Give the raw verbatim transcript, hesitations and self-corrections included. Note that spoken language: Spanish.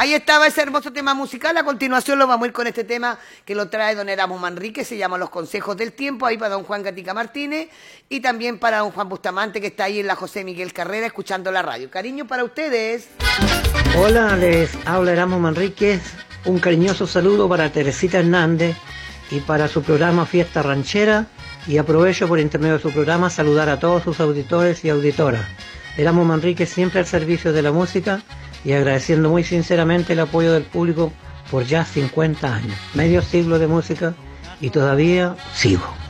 Ahí estaba ese hermoso tema musical. A continuación lo vamos a ir con este tema que lo trae don Erasmo Manrique, se llama Los Consejos del Tiempo, ahí para don Juan Gatica Martínez y también para don Juan Bustamante, que está ahí en la José Miguel Carrera escuchando la radio. Cariño para ustedes. Hola, les habla Erasmo Manríquez. Un cariñoso saludo para Teresita Hernández y para su programa Fiesta Ranchera, y aprovecho por intermedio de su programa saludar a todos sus auditores y auditoras. Erasmo Manríquez siempre al servicio de la música y agradeciendo muy sinceramente el apoyo del público por ya cincuenta años, medio siglo de música, y todavía sigo.